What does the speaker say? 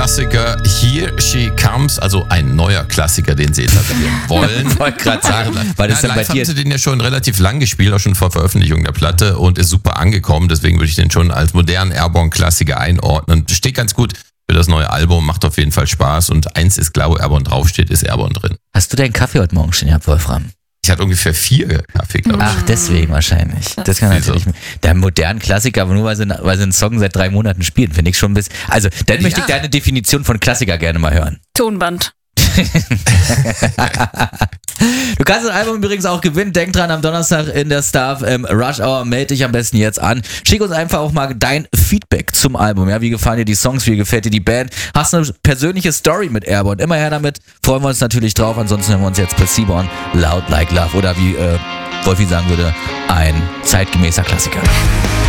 Klassiker Here She Comes, also ein neuer Klassiker, den sie etablieren wollen. Ich wollte gerade sagen, weil das dann bei live dir... haben sie den ja schon relativ lang gespielt, auch schon vor Veröffentlichung der Platte und ist super angekommen. Deswegen würde ich den schon als modernen Airborne-Klassiker einordnen. Steht ganz gut für das neue Album, macht auf jeden Fall Spaß. Und eins ist klar, wo Airborne draufsteht, ist Airborne drin. Hast du deinen Kaffee heute Morgen schon gehabt, Wolfram? Ich hatte ungefähr 4 Kaffee, glaube ich. Ach, deswegen wahrscheinlich. Das kann Wieso? natürlich... Der modernen Klassiker, aber nur weil sie einen Song seit 3 Monaten spielen, finde ich schon ein bisschen... Also, dann möchte ich deine Definition von Klassiker gerne mal hören. Tonband. Du kannst das Album übrigens auch gewinnen. Denk dran, am Donnerstag in der Star Rush Hour. Melde dich am besten jetzt an. Schick uns einfach auch mal dein Feedback zum Album. Ja, wie gefallen dir die Songs? Wie gefällt dir die Band? Hast du eine persönliche Story mit Airborne? Immer her damit. Freuen wir uns natürlich drauf. Ansonsten hören wir uns jetzt Placebo an. Loud Like Love. Oder wie Wolfi sagen würde, ein zeitgemäßer Klassiker.